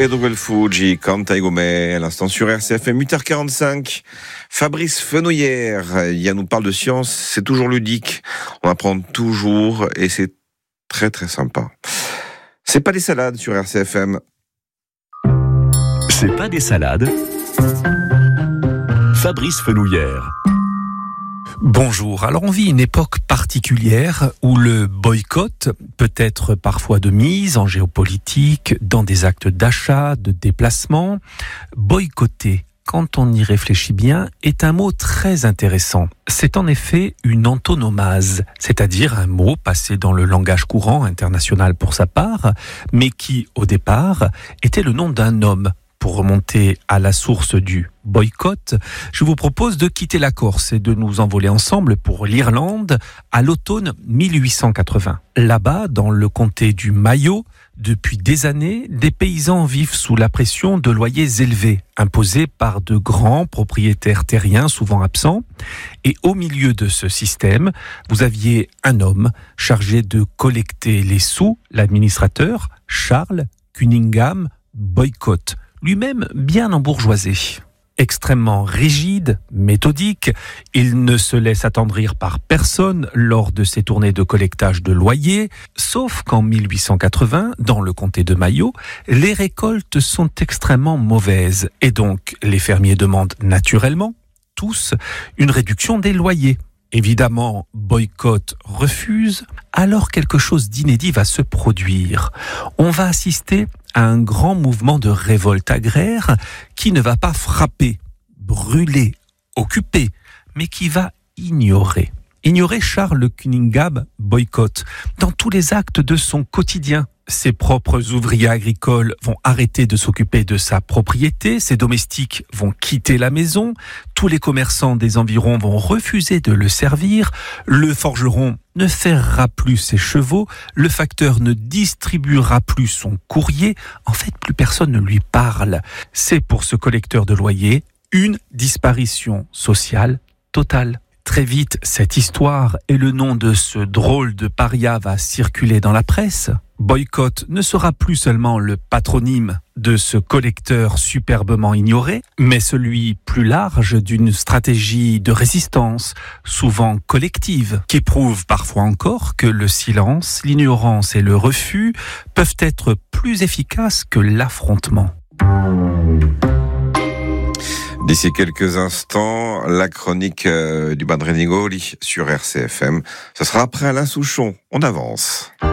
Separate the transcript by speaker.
Speaker 1: Pedro El Fuji, Canta y Gomé, à l'instant sur RCFM 8h45. Fabrice Fenouillère, il nous parle de science, c'est toujours ludique, on apprend toujours et c'est très très sympa. C'est pas des salades sur RCFM.
Speaker 2: C'est pas des salades. Fabrice Fenouillère.
Speaker 3: Bonjour, alors on vit une époque particulière où le boycott peut être parfois de mise en géopolitique, dans des actes d'achat, de déplacement. Boycotter, quand on y réfléchit bien, est un mot très intéressant. C'est en effet une antonomase, c'est-à-dire un mot passé dans le langage courant international pour sa part, mais qui, au départ, était le nom d'un homme. Pour remonter à la source du boycott, je vous propose de quitter la Corse et de nous envoler ensemble pour l'Irlande à l'automne 1880. Là-bas, dans le comté du Mayo, depuis des années, des paysans vivent sous la pression de loyers élevés, imposés par de grands propriétaires terriens souvent absents. Et au milieu de ce système, vous aviez un homme chargé de collecter les sous, l'administrateur Charles Cunningham Boycott, lui-même bien embourgeoisé. Extrêmement rigide, méthodique, il ne se laisse attendrir par personne lors de ses tournées de collectage de loyers, sauf qu'en 1880, dans le comté de Mayo, les récoltes sont extrêmement mauvaises et donc les fermiers demandent naturellement, tous, une réduction des loyers. Évidemment, Boycott refuse, alors quelque chose d'inédit va se produire. On va assister à un grand mouvement de révolte agraire qui ne va pas frapper, brûler, occuper, mais qui va ignorer. Ignorer Charles Cunningham Boycott dans tous les actes de son quotidien. Ses propres ouvriers agricoles vont arrêter de s'occuper de sa propriété, ses domestiques vont quitter la maison, tous les commerçants des environs vont refuser de le servir, le forgeron ne ferrera plus ses chevaux, le facteur ne distribuera plus son courrier, en fait plus personne ne lui parle. C'est pour ce collecteur de loyers une disparition sociale totale. Très vite, cette histoire et le nom de ce drôle de paria va circuler dans la presse. Boycott ne sera plus seulement le patronyme de ce collecteur superbement ignoré, mais celui plus large d'une stratégie de résistance, souvent collective, qui prouve parfois encore que le silence, l'ignorance et le refus peuvent être plus efficaces que l'affrontement.
Speaker 1: D'ici quelques instants, la chronique du Bandrenigoli sur RCFM. Ce sera après Alain Souchon. On avance.